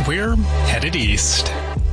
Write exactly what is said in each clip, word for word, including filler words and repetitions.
we're headed east.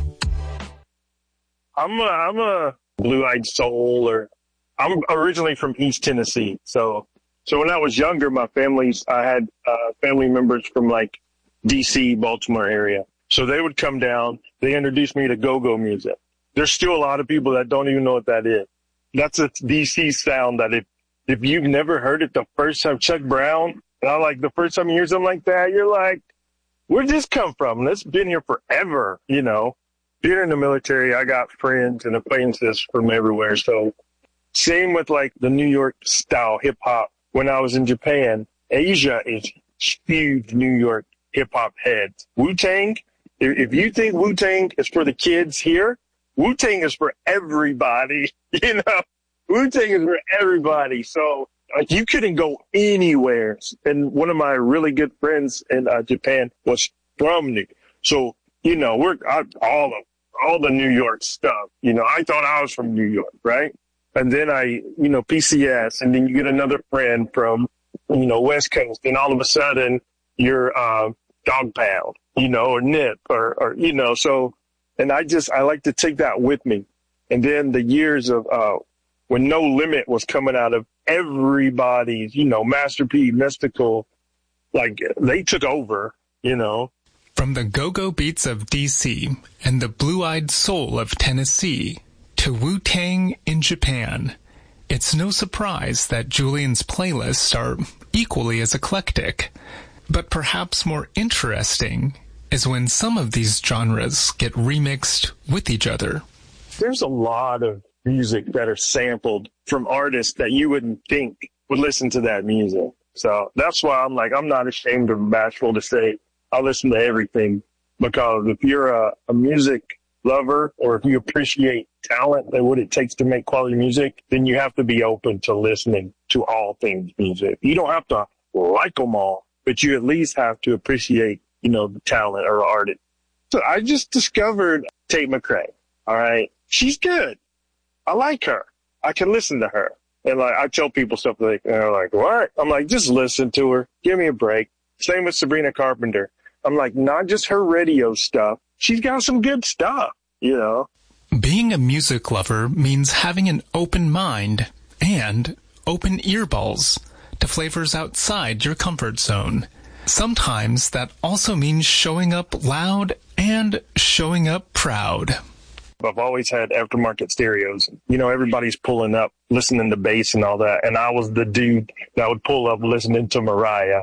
I'm a, I'm a blue-eyed soul, or I'm originally from East Tennessee. So, so when I was younger, my family's, I had uh, family members from like D C, Baltimore area. So they would come down. They introduced me to go-go music. There's still a lot of people that don't even know what that is. That's a D C sound that if, if you've never heard it the first time, Chuck Brown, and I like the first time you hear something like that, you're like, where'd this come from? It's been here forever, you know. Being in the military, I got friends and acquaintances from everywhere. So same with like the New York style hip hop. When I was in Japan, Asia is huge New York hip hop heads. Wu-Tang, if, if you think Wu-Tang is for the kids here, Wu-Tang is for everybody, you know. Wu-Tang is for everybody. So like you couldn't go anywhere. And one of my really good friends in uh, Japan was from New York. So, you know, we're I, all of all the New York stuff. You know, I thought I was from New York, right? And then I, you know, P C S, and then you get another friend from, you know, West Coast, and all of a sudden you're uh, Dog Pound, you know, or Nip, or, or, you know, so, and I just, I like to take that with me. And then the years of, uh, when No Limit was coming out of everybody's, you know, Master P, Mystical, like they took over, you know. From the go-go beats of D C and the blue-eyed soul of Tennessee to Wu-Tang in Japan, it's no surprise that Julian's playlists are equally as eclectic. But perhaps more interesting is when some of these genres get remixed with each other. There's a lot of music that are sampled from artists that you wouldn't think would listen to that music. So that's why I'm like, I'm not ashamed or bashful to say I listen to everything, because if you're a, a music lover, or if you appreciate talent and what it takes to make quality music, then you have to be open to listening to all things music. You don't have to like them all, but you at least have to appreciate, you know, the talent or artist. So I just discovered Tate McRae. All right. She's good. I like her. I can listen to her. And like, I tell people stuff like, and they're like, what? I'm like, just listen to her. Give me a break. Same with Sabrina Carpenter. I'm like, not just her radio stuff. She's got some good stuff, you know. Being a music lover means having an open mind and open earballs to flavors outside your comfort zone. Sometimes that also means showing up loud and showing up proud. I've always had aftermarket stereos. You know, everybody's pulling up, listening to bass and all that. And I was the dude that would pull up listening to Mariah.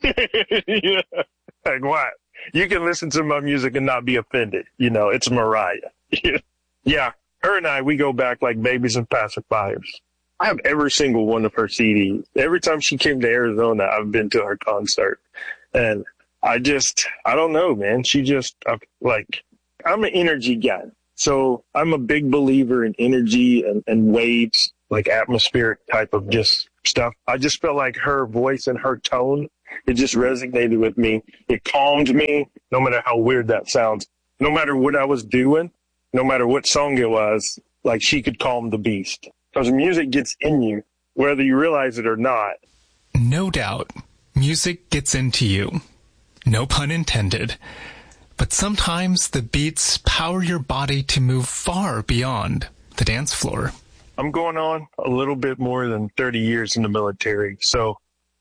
Yeah. Like, what? You can listen to my music and not be offended. You know, it's Mariah. Yeah. Her and I, we go back like babies and pacifiers. I have every single one of her C Ds. Every time she came to Arizona, I've been to her concert. And I just, I don't know, man. She just, I, like, I'm an energy guy. So I'm a big believer in energy and, and waves, like atmospheric type of just stuff. I just felt like her voice and her tone, it just resonated with me. It calmed me, no matter how weird that sounds. No matter what I was doing, no matter what song it was, like she could calm the beast. Because music gets in you, whether you realize it or not. No doubt, music gets into you. No pun intended. But sometimes the beats power your body to move far beyond the dance floor. I'm going on a little bit more than thirty years in the military. So